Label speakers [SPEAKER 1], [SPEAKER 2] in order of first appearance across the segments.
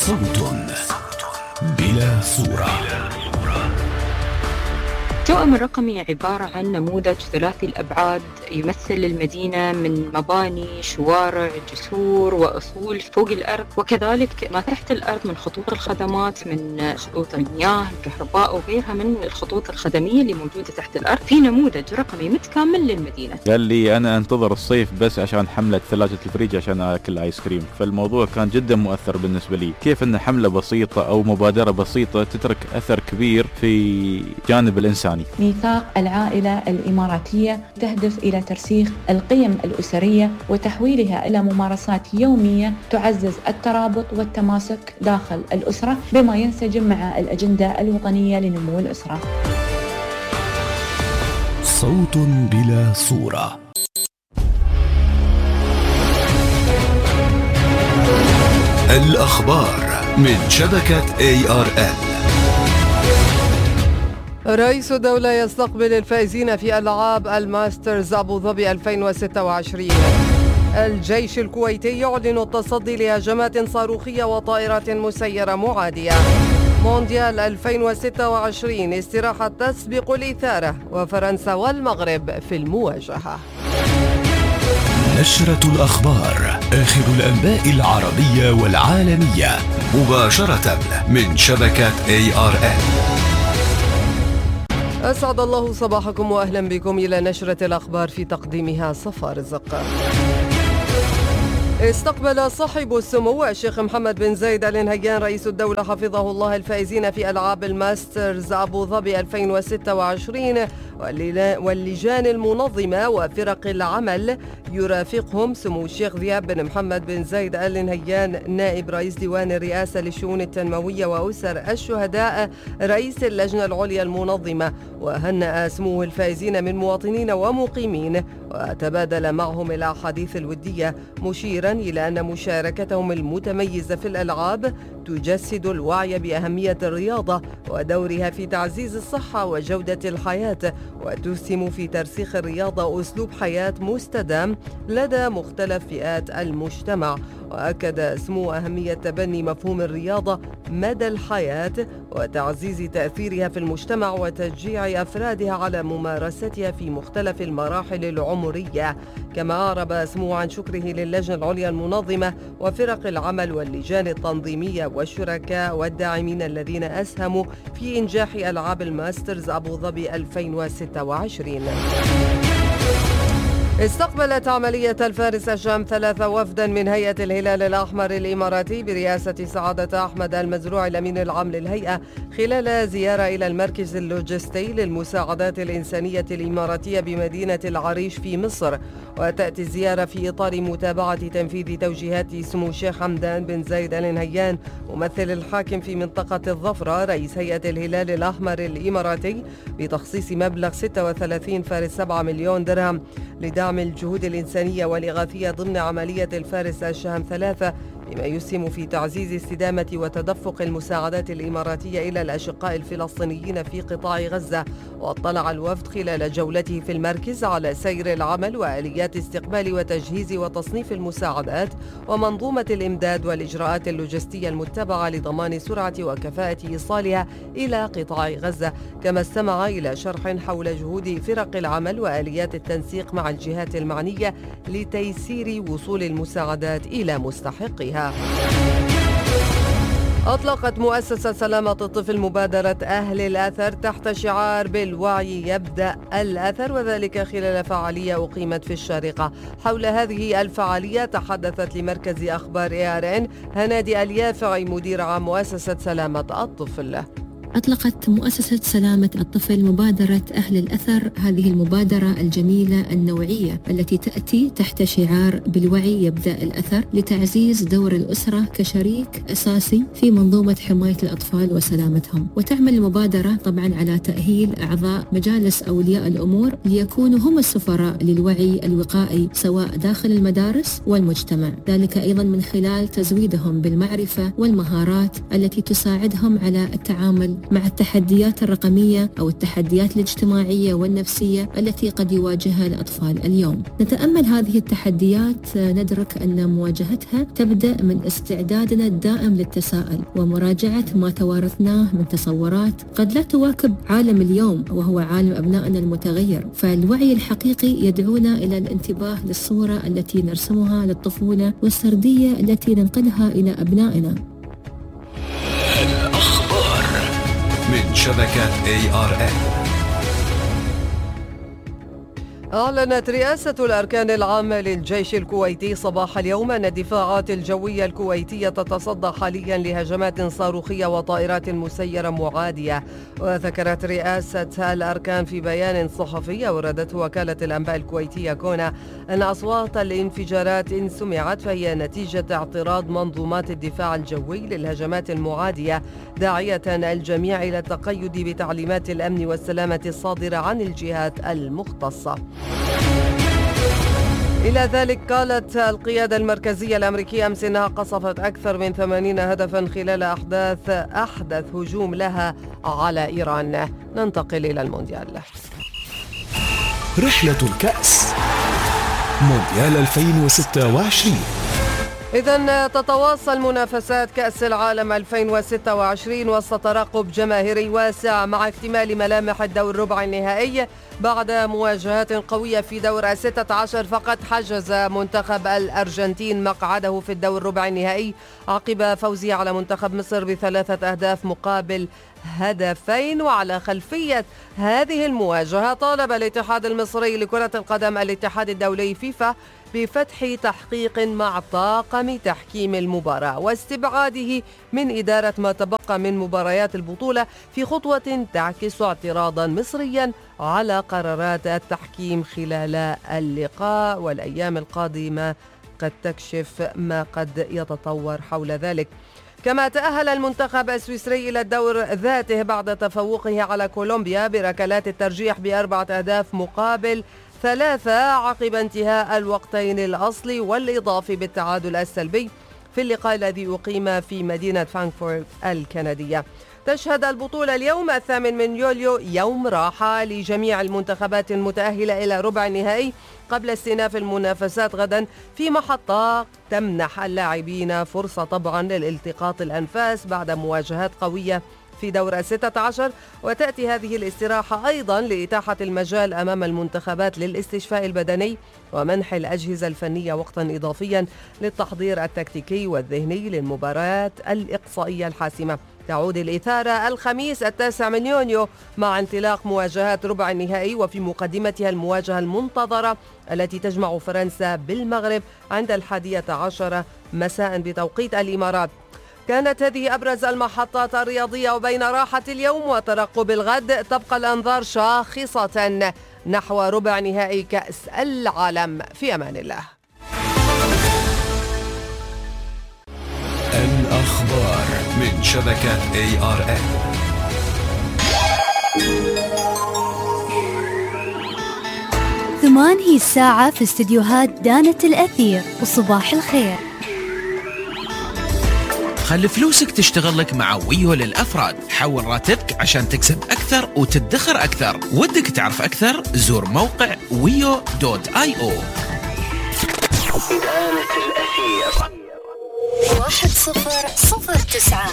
[SPEAKER 1] صوت بلا صورة.
[SPEAKER 2] التوأم الرقمي عبارة عن نموذج ثلاثي الأبعاد يمثل المدينة من مباني، شوارع، جسور وأصول فوق الأرض، وكذلك ما تحت الأرض من خطوط الخدمات، من خطوط المياه، الكهرباء وغيرها من الخطوط الخدمية اللي موجودة تحت الأرض، في نموذج رقمي متكامل للمدينة.
[SPEAKER 3] قال لي أنا أنتظر الصيف بس عشان حملة ثلاجة الفريج عشان أكل آيس كريم، فالموضوع كان جدا مؤثر بالنسبة لي. كيف أن حملة بسيطة أو مبادرة بسيطة تترك أثر كبير في جانب الإنساني.
[SPEAKER 4] ميثاق العائلة الإماراتية تهدف إلى ترسيخ القيم الأسرية وتحويلها إلى ممارسات يومية تعزز الترابط والتماسك داخل الأسرة بما ينسجم مع الأجندة الوطنية لنمو الأسرة.
[SPEAKER 1] صوت بلا صورة. الأخبار من شبكة ARN.
[SPEAKER 5] رئيس الدولة يستقبل الفائزين في ألعاب الماسترز أبو ظبي 2026. الجيش الكويتي يعلن التصدي لهجمات صاروخية وطائرات مسيرة معادية. مونديال 2026 استراحة تسبق الإثارة، وفرنسا والمغرب في المواجهة.
[SPEAKER 1] نشرة الأخبار، آخر الأنباء العربية والعالمية مباشرة من شبكة ARN.
[SPEAKER 5] أسعد الله صباحكم وأهلا بكم إلى نشرة الأخبار في تقديمها صفاء رزق. استقبل صاحب السمو الشيخ محمد بن زايد آل نهيان رئيس الدولة حفظه الله الفائزين في ألعاب الماسترز أبو ظبي 2026 واللجان المنظمة وفرق العمل. يرافقهم سمو الشيخ ذياب بن محمد بن زايد آل نهيان نائب رئيس ديوان الرئاسة للشؤون التنموية وأسر الشهداء رئيس اللجنة العليا المنظمة، وهنأ سموه الفائزين من مواطنين ومقيمين وتبادل معهم الأحاديث الودية، مشيرا إلى أن مشاركتهم المتميزة في الألعاب تجسد الوعي بأهمية الرياضة ودورها في تعزيز الصحة وجودة الحياة، وتسهم في ترسيخ الرياضة أسلوب حياة مستدام لدى مختلف فئات المجتمع. وأكد سمو أهمية تبني مفهوم الرياضة مدى الحياة وتعزيز تأثيرها في المجتمع وتشجيع أفرادها على ممارستها في مختلف المراحل العمرية. كما أعرب سمو عن شكره للجنة العليا المنظمة وفرق العمل واللجان التنظيمية والشركاء والداعمين الذين أسهموا في إنجاح ألعاب الماسترز أبو ظبي 2026. استقبلت عملية الفارس الشام 3 وفدا من هيئة الهلال الأحمر الإماراتي برئاسة سعادة أحمد المزروع الأمين العام للهيئة خلال زيارة إلى المركز اللوجستي للمساعدات الإنسانية الإماراتية بمدينة العريش في مصر. وتأتي الزيارة في إطار متابعة تنفيذ توجيهات سمو الشيخ حمدان بن زايد آل نهيان ممثل الحاكم في منطقة الظفرة رئيس هيئة الهلال الأحمر الإماراتي بتخصيص مبلغ 36.7 مليون درهم لدعم الجهود الإنسانية والإغاثية ضمن عملية الفارس الشام 3 بما يسهم في تعزيز استدامة وتدفق المساعدات الإماراتية إلى الأشقاء الفلسطينيين في قطاع غزة. واطلع الوفد خلال جولته في المركز على سير العمل وآليات استقبال وتجهيز وتصنيف المساعدات ومنظومة الإمداد والإجراءات اللوجستية المتبعة لضمان سرعة وكفاءة إيصالها إلى قطاع غزة. كما استمع إلى شرح حول جهود فرق العمل وآليات التنسيق مع الجهات المعنية لتيسير وصول المساعدات إلى مستحقها. أطلقت مؤسسة سلامة الطفل مبادرة أهل الأثر تحت شعار بالوعي يبدأ الأثر، وذلك خلال فعالية أقيمت في الشارقة. حول هذه الفعالية تحدثت لمركز أخبار ARN هنادي اليافعي مدير عام مؤسسة سلامة الطفل.
[SPEAKER 6] أطلقت مؤسسة سلامة الطفل مبادرة أهل الأثر، هذه المبادرة الجميلة النوعية التي تأتي تحت شعار بالوعي يبدأ الأثر لتعزيز دور الأسرة كشريك أساسي في منظومة حماية الأطفال وسلامتهم. وتعمل المبادرة طبعا على تأهيل أعضاء مجالس أولياء الأمور ليكونوا هم السفراء للوعي الوقائي سواء داخل المدارس والمجتمع، ذلك أيضا من خلال تزويدهم بالمعرفة والمهارات التي تساعدهم على التعامل التعامل مع التحديات الرقمية أو التحديات الاجتماعية والنفسية التي قد يواجهها الأطفال اليوم. نتأمل هذه التحديات ندرك أن مواجهتها تبدأ من استعدادنا الدائم للتساؤل ومراجعة ما توارثناه من تصورات قد لا تواكب عالم اليوم وهو عالم أبنائنا المتغير. فالوعي الحقيقي يدعونا إلى الانتباه للصورة التي نرسمها للطفولة والسردية التي ننقلها إلى أبنائنا.
[SPEAKER 1] الأخبار من شبكة ARN.
[SPEAKER 5] أعلنت رئاسة الأركان العامة للجيش الكويتي صباح اليوم أن الدفاعات الجوية الكويتية تتصدى حاليا لهجمات صاروخية وطائرات مسيرة معادية. وذكرت رئاسة الأركان في بيان صحفي أوردته وكالة الأنباء الكويتية كونا أن أصوات الانفجارات إن سمعت فهي نتيجة اعتراض منظومات الدفاع الجوي للهجمات المعادية، داعية الجميع إلى التقيد بتعليمات الأمن والسلامة الصادرة عن الجهات المختصة. إلى ذلك قالت القيادة المركزية الأمريكية أمس أنها قصفت أكثر من 80 هدفا خلال أحدث هجوم لها على إيران. ننتقل إلى المونديال.
[SPEAKER 1] رحلة الكأس مونديال 2026.
[SPEAKER 5] إذن تتواصل منافسات كأس العالم 2026 وسط ترقب جماهيري واسع مع اكتمال ملامح الدور ربع النهائي بعد مواجهات قوية في دور 16. فقد حجز منتخب الأرجنتين مقعده في الدور ربع النهائي عقب فوزه على منتخب مصر ب3 أهداف مقابل هدفين. وعلى خلفية هذه المواجهة طالب الاتحاد المصري لكرة القدم الاتحاد الدولي فيفا بفتح تحقيق مع طاقم تحكيم المباراة واستبعاده من إدارة ما تبقى من مباريات البطولة في خطوة تعكس اعتراضا مصريا على قرارات التحكيم خلال اللقاء. والأيام القادمة قد تكشف ما قد يتطور حول ذلك. كما تأهل المنتخب السويسري إلى الدور ذاته بعد تفوقه على كولومبيا بركلات الترجيح ب4 أهداف مقابل 3 عقب انتهاء الوقتين الأصلي والإضافي بالتعادل السلبي في اللقاء الذي أقيم في مدينة فرانكفورت الكندية. تشهد البطولة اليوم 8 يوليو يوم راحة لجميع المنتخبات المتأهلة إلى ربع النهائي قبل استئناف المنافسات غدا في محطة تمنح اللاعبين فرصة طبعا للالتقاط الأنفاس بعد مواجهات قوية في دور 16. وتأتي هذه الاستراحة أيضا لإتاحة المجال أمام المنتخبات للاستشفاء البدني ومنح الأجهزة الفنية وقتا إضافيا للتحضير التكتيكي والذهني للمباريات الإقصائية الحاسمة. تعود الإثارة الخميس 9 يونيو مع انطلاق مواجهات ربع النهائي وفي مقدمتها المواجهة المنتظرة التي تجمع فرنسا بالمغرب عند 11 مساء بتوقيت الإمارات. كانت هذه أبرز المحطات الرياضية، وبين راحة اليوم وترقب الغد تبقى الأنظار شاخصة نحو ربع نهائي كأس العالم. في أمان الله.
[SPEAKER 1] الأخبار من شبكة ARN.
[SPEAKER 7] ثمان هي الساعة في استديوهات دانة الأثير. وصباح الخير.
[SPEAKER 8] خلي فلوسك تشتغل لك مع ويو للأفراد. حول راتبك عشان تكسب أكثر وتدخر أكثر. ودك تعرف أكثر؟ زور موقع wio.io.
[SPEAKER 1] دانة الأثير
[SPEAKER 7] 1009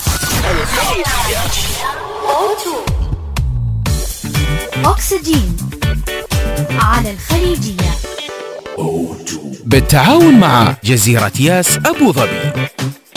[SPEAKER 7] أكسجين على الخليجية
[SPEAKER 8] بالتعاون مع جزيرة ياس أبو ظبي.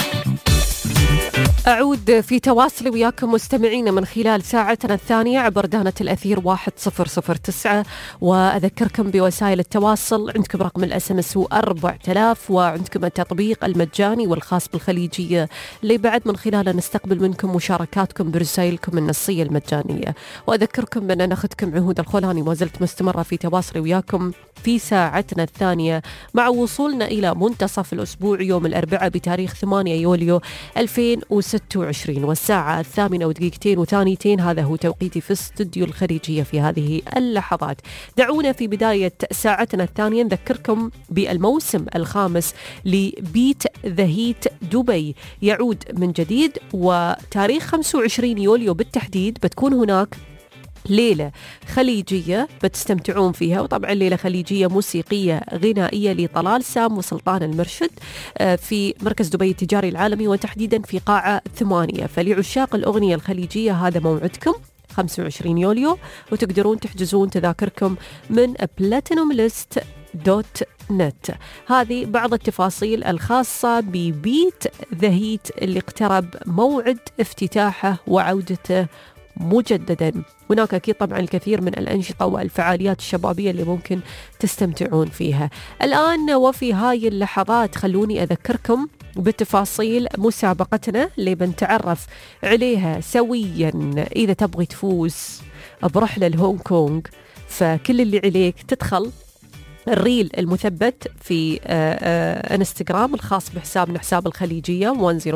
[SPEAKER 9] أعود في تواصلي وياكم مستمعين من خلال ساعتنا الثانية عبر دانة الأثير 1009. وأذكركم بوسائل التواصل. عندكم رقم الSMS 4000 وعندكم التطبيق المجاني والخاص بالخليجية اللي بعد من خلاله نستقبل منكم مشاركاتكم برسائلكم النصية المجانية. وأذكركم بأن أختكم عهود الخولاني ما زلت مستمرة في تواصلي وياكم في ساعتنا الثانية مع وصولنا إلى منتصف الأسبوع يوم الأربعاء بتاريخ 8 يوليو 2026 والساعة 8:02 هذا هو توقيتي في استوديو الخليجية في هذه اللحظات. دعونا في بداية ساعتنا الثانية نذكركم بالموسم الخامس لبيت ذا هيت دبي يعود من جديد، وتاريخ 25 يوليو بالتحديد بتكون هناك ليلة خليجية بتستمتعون فيها، وطبعا ليلة خليجية موسيقية غنائية لطلال سام وسلطان المرشد في مركز دبي التجاري العالمي وتحديدا في قاعة 8. فلعشاق الأغنية الخليجية هذا موعدكم 25 يوليو، وتقدرون تحجزون تذاكركم من platinumlist.net. هذه بعض التفاصيل الخاصة ببيت ذا هيت اللي اقترب موعد افتتاحه وعودته مجددا. هناك أكيد طبعا الكثير من الأنشطة والفعاليات الشبابية اللي ممكن تستمتعون فيها. الآن وفي هاي اللحظات خلوني أذكركم بتفاصيل مسابقتنا اللي بنتعرف عليها سويا. إذا تبغي تفوز برحلة لهونغ كونغ، فكل اللي عليك تدخل الريل المثبت في انستغرام الخاص بحسابنا حساب الخليجية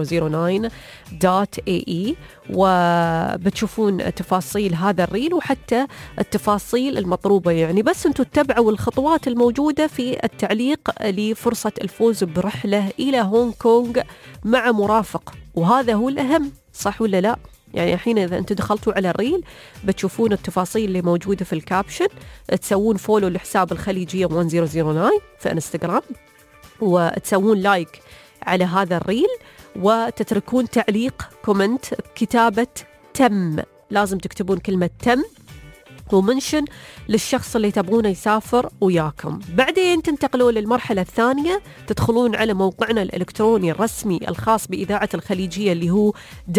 [SPEAKER 9] 1009.ae، وبتشوفون تفاصيل هذا الريل وحتى التفاصيل المطلوبة. يعني بس انتم تتبعوا الخطوات الموجودة في التعليق لفرصة الفوز برحلة إلى هونغ كونغ مع مرافق، وهذا هو الأهم، صح ولا لا؟ يعني الحين إذا أنتم دخلتوا على الريل بتشوفون التفاصيل اللي موجودة في الكابشن، تسوون فولو لحساب الخليجية 1009 في انستغرام، وتسوون لايك على هذا الريل، وتتركون تعليق كومنت بكتابة تم. لازم تكتبون كلمة تم ومنشن للشخص اللي تبغونه يسافر وياكم. بعدين تنتقلوا للمرحلة الثانية، تدخلون على موقعنا الإلكتروني الرسمي الخاص بإذاعة الخليجية اللي هو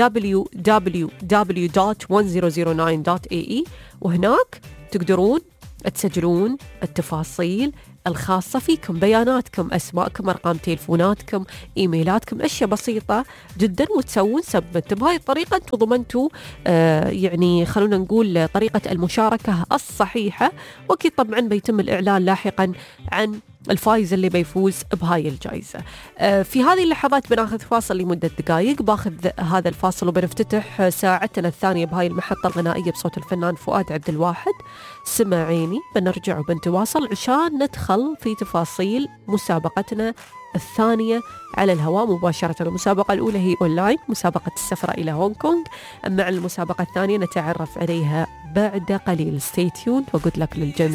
[SPEAKER 9] www.1009.ae، وهناك تقدرون تسجلون التفاصيل الخاصة فيكم، بياناتكم، أسماءكم، أرقام تليفوناتكم، إيميلاتكم، أشياء بسيطة جدا، وتسوون سبمت. بهاي الطريقة أنتم ضمنتوا يعني خلونا نقول طريقة المشاركة الصحيحة، وأكيد طبعا بيتم الإعلان لاحقا عن الفائز اللي بيفوز بهاي الجائزة. في هذه اللحظات بناخذ فاصل لمدة دقائق، باخذ هذا الفاصل وبنفتتح ساعتنا الثانية بهاي المحطة الغنائية بصوت الفنان فؤاد عبد الواحد. سمعيني، بنرجع وبنتواصل عشان ندخل في تفاصيل مسابقتنا الثانية على الهواء مباشرة. المسابقة الأولى هي أونلاين، مسابقة السفر إلى هونغ كونغ، أما عن المسابقة الثانية نتعرف عليها بعد قليل. stay tuned وgood luck للجميع.